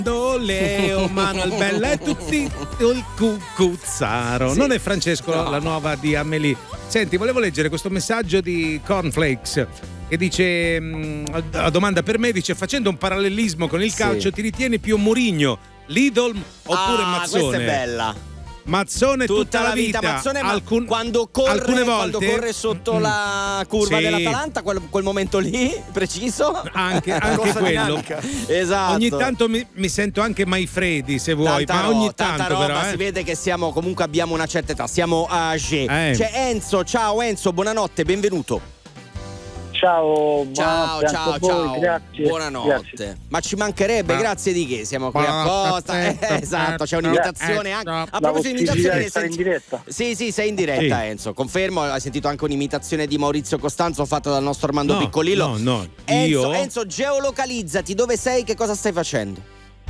Leo, Manuel Bella e tutti il cucuzzaro. Sì. Non è Francesco, No. la nuova di Amelie. Senti, volevo leggere questo messaggio di Cornflakes che dice, a domanda per me, dice: facendo un parallelismo con il Sì. calcio, ti ritieni più Mourinho, Lidl oppure Mazzone? Questa è bella. Mazzone tutta la vita. Mazzone, ma Alcune quando volte corre sotto la curva Sì. dell'Atalanta, quel momento lì preciso, Anche Cosa quello. dinamica. Esatto. Ogni tanto mi sento anche Maifredi, se vuoi, Tanta ma ogni tanta tanto roba, però si vede che siamo, comunque abbiamo una certa età, siamo âgé. C'è Enzo, ciao Enzo, buonanotte, benvenuto. Ciao, Ciao, buonanotte ciao, anche a voi, ciao. grazie. Buonanotte. Grazie. Ma ci mancherebbe, grazie di che? Siamo qui apposta. Esatto, c'è un'imitazione anche. A proposito di imitazione, stare in diretta. Sì, sei in diretta, Sì. Enzo. Confermo, hai sentito anche un'imitazione di Maurizio Costanzo fatta dal nostro Armando Piccolillo. No, Enzo, geolocalizzati, dove sei, che cosa stai facendo?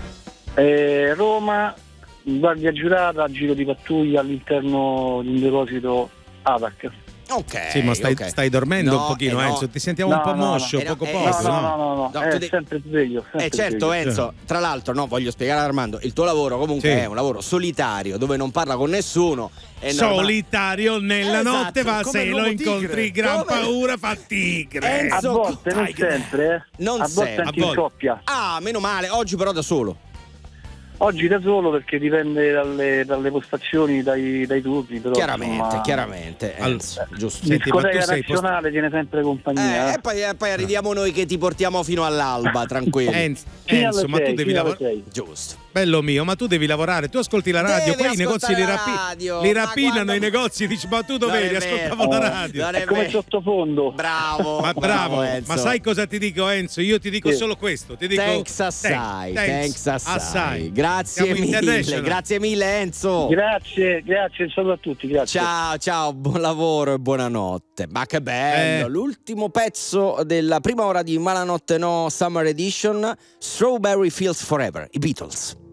Roma, guardia giurata, giro di pattuglia all'interno di un deposito ATAC. Ok. Sì, ma stai dormendo un pochino, no. Enzo. Ti sentiamo un po' moscio, poco. No, No, tu devi- sempre sveglio. Certo, sveglio. Enzo, tra l'altro, no, voglio spiegare a Armando, il tuo lavoro comunque Sì. è un lavoro solitario dove non parla con nessuno. È Solitario nella Esatto, notte va, come se lo l'uomo tigre. incontri gran Come- paura fa tigre. Enzo, A volte, non Tiger. sempre, Non a volte sempre. anche A in volte. coppia. Ah, meno male, oggi però da solo. Oggi da solo perché dipende dalle postazioni, dai turni. Però, Chiaramente, Enzo, giusto. Senti, ma tu Discoteca sei nazionale tiene sempre compagnia. E poi arriviamo noi che ti portiamo fino all'alba, tranquillo. Enzo, ma tu devi lavorare. Giusto. Bello mio, ma tu devi lavorare, tu ascolti la radio, Devi poi i negozi ascoltare la radio, li ma rapinano quando- i negozi, dici ma tu Non è dovevi, vero. ascoltavo la radio. Non è È come vero. sottofondo. Bravo, Ma bravo, Enzo. ma sai cosa ti dico Enzo? Io ti dico Sì. solo questo, ti dico Thanks assai, thanks assai. Grazie Siamo mille, international. grazie mille Enzo. Grazie, un saluto a tutti, grazie. Ciao, buon lavoro e buonanotte. Ma che bello, l'ultimo pezzo della prima ora di Malanotte No Summer Edition, Strawberry Fields Forever, i Beatles.